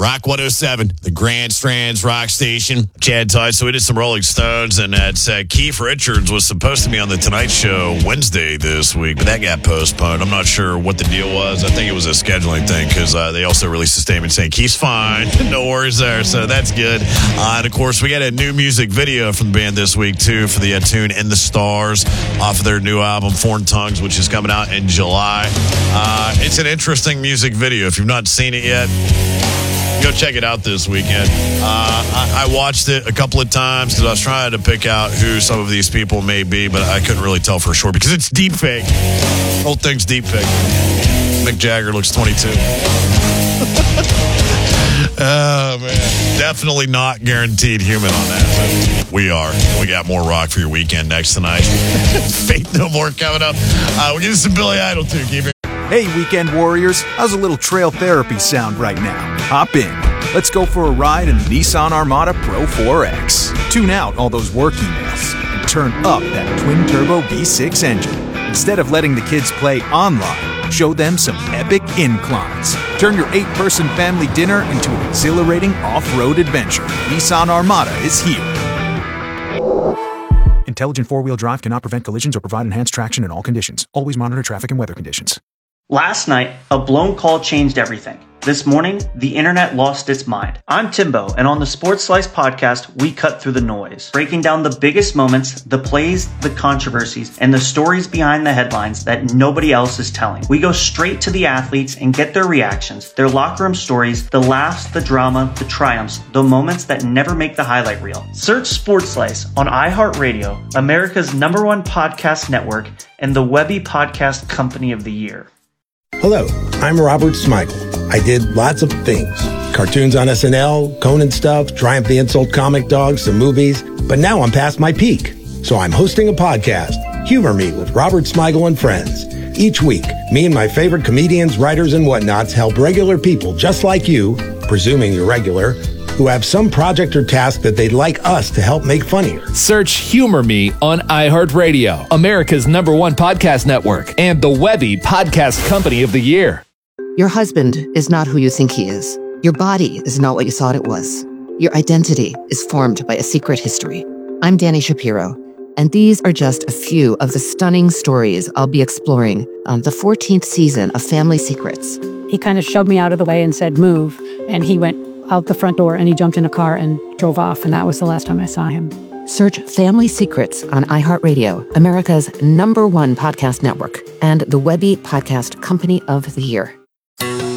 Rock 107, the Grand Strands Rock Station. Chad Tice, so we did some Rolling Stones, and that's Keith Richards was supposed to be on the Tonight Show Wednesday this week, but that got postponed. I'm not sure what the deal was. I think it was a scheduling thing, because they also released a statement saying Keith's fine. No worries there, so that's good. And, of course, we got a new music video from the band this week, too, for the tune In the Stars off of their new album, Foreign Tongues, which is coming out in July. It's an interesting music video. If you've not seen it yet, go check it out this weekend. I watched it a couple of times because I was trying to pick out who some of these people may be, but I couldn't really tell for sure because it's deep fake. The whole thing's deep fake. Mick Jagger looks 22. Oh, man. Definitely not guaranteed human on that. But we are. We got more rock for your weekend next tonight. Faith No More coming up. We'll get some Billy Idol, too. Keep it. Hey, weekend warriors. How's a little trail therapy sound right now? Hop in. Let's go for a ride in the Nissan Armada Pro 4X. Tune out all those work emails and turn up that twin-turbo V6 engine. Instead of letting the kids play online, show them some epic inclines. Turn your 8-person family dinner into an exhilarating off-road adventure. Nissan Armada is here. Intelligent four-wheel drive cannot prevent collisions or provide enhanced traction in all conditions. Always monitor traffic and weather conditions. Last night, a blown call changed everything. This morning, the internet lost its mind. I'm Timbo, and on the Sports Slice podcast, we cut through the noise, breaking down the biggest moments, the plays, the controversies, and the stories behind the headlines that nobody else is telling. We go straight to the athletes and get their reactions, their locker room stories, the laughs, the drama, the triumphs, the moments that never make the highlight reel. Search Sports Slice on iHeartRadio, America's #1 podcast network, and the Webby Podcast Company of the Year. Hello, I'm Robert Smigel. I did lots of things. Cartoons on SNL, Conan stuff, Triumph the Insult Comic Dog, some movies. But now I'm past my peak. So I'm hosting a podcast, Humor Me with Robert Smigel and Friends. Each week, me and my favorite comedians, writers, and whatnots help regular people just like you, presuming you're regular, who have some project or task that they'd like us to help make funnier. Search Humor Me on iHeartRadio, America's #1 podcast network, and the Webby Podcast Company of the Year. Your husband is not who you think he is. Your body is not what you thought it was. Your identity is formed by a secret history. I'm Danny Shapiro, and these are just a few of the stunning stories I'll be exploring on the 14th season of Family Secrets. He kind of shoved me out of the way and said, move, and he went out the front door and he jumped in a car and drove off, and that was the last time I saw him. Search Family Secrets on iHeartRadio, America's #1 podcast network, and the Webby Podcast Company of the Year.